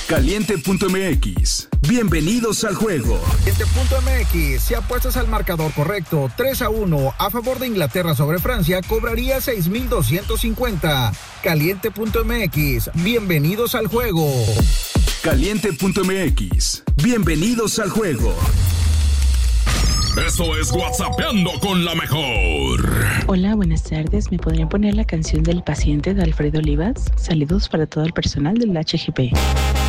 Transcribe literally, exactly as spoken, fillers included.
Caliente punto m x. Bienvenidos al juego. Caliente punto m x. Si apuestas al marcador correcto, tres a uno a favor de Inglaterra sobre Francia, cobraría seis mil doscientos cincuenta. Caliente punto m x. Bienvenidos al juego. Caliente punto m x. Bienvenidos al juego. Esto es WhatsAppeando con la mejor. Hola, buenas tardes. ¿Me podrían poner la canción del paciente de Alfredo Olivas? Saludos para todo el personal del H G P.